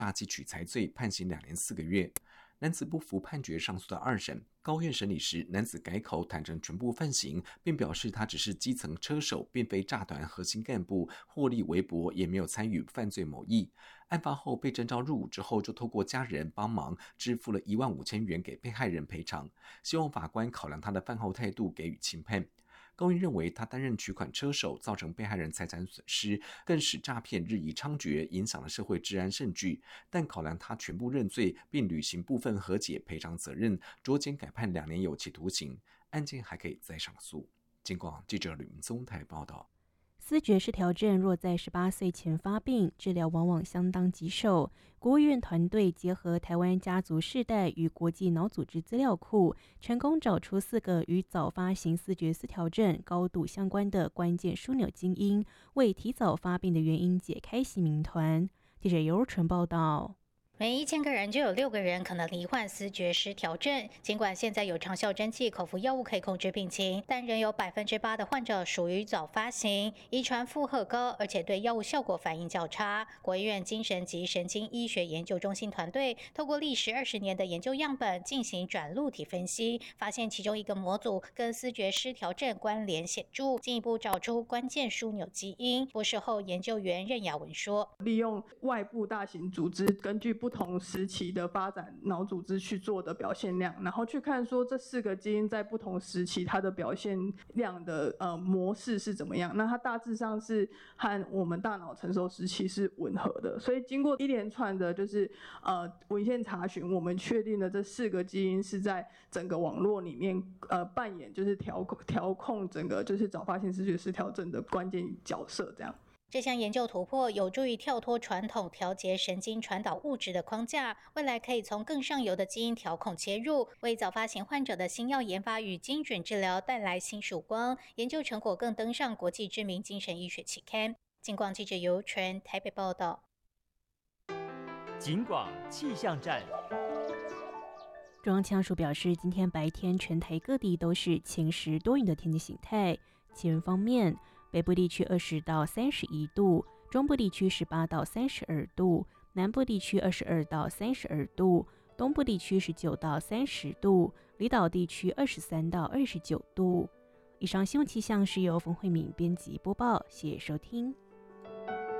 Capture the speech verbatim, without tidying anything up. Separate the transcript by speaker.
Speaker 1: 诈欺取财罪，判刑两年四个月。男子不服判决上诉到二审，高院审理时，男子改口坦承全部犯行，并表示他只是基层车手，并非诈团核心干部，获利微薄，也没有参与犯罪谋议。案发后被征召入伍之后，就透过家人帮忙支付了一万五千元给被害人赔偿，希望法官考量他的犯后态度给予轻判。高院认为他担任取款车手，造成被害人财产损失，更使诈骗日益猖獗，影响了社会治安甚巨。但考量他全部认罪，并履行部分和解赔偿责任，酌减改判两年有期徒刑，案件还可以再上诉。经广记者吕明宗台报道。
Speaker 2: 思觉失调症若在十八岁前发病，治疗往往相当棘手。国务院团队结合台湾家族世代与国际脑组织资料库，成功找出四个与早发型思觉失调症高度相关的关键枢纽基因，为提早发病的原因解开系谜团。记者尤纯报道。
Speaker 3: 每一千个人就有六个人可能罹患思觉失调症。尽管现在有长效针剂口服药物可以控制病情，但仍有百分之八的患者属于早发型，遗传负荷高，而且对药物效果反应较差。国医院精神及神经医学研究中心团队透过历时二十年的研究样本进行转录体分析，发现其中一个模组跟思觉失调症关联显著，进一步找出关键枢纽基因。博士后研究员任雅文说：“
Speaker 4: 利用外部大型组织，根据不同时期的发展脑组织去做的表现量，然后去看说这四个基因在不同时期它的表现量的呃模式是怎么样。那它大致上是和我们大脑成熟时期是吻合的。所以经过一连串的就是呃文献查询，我们确定了这四个基因是在整个网络里面呃扮演就是调调控整个就是早发性思觉失调症的关键角色这样。”
Speaker 3: 这项研究突破有助于跳脱传统调节神经传导物质的框架，未来可以从更上游的基因调控切入，为早发型患者的新药研发与精准治疗带来新曙光。研究成果更登上国际知名精神医学期刊。警广记者尤纯台北报道。
Speaker 5: 警广气象站。
Speaker 2: 中央气象署表示，今天白天全台各地都是晴时多云的天气形态。气温方面，北部地区二十到三十一度，中部地区十八到三十二度，南部地区二十二到三十二度，东部地区十九到三十度，离岛地区二十三到二十九度。以上新闻气象是由冯慧敏编辑播报，谢谢收听。